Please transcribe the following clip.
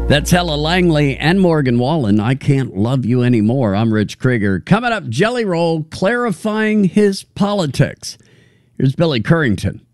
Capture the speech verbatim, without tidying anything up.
That's Ella Langley and Morgan Wallen. I Can't Love You Anymore. I'm Rich Krieger. Coming up, Jelly Roll clarifying his politics. Here's Billy Currington.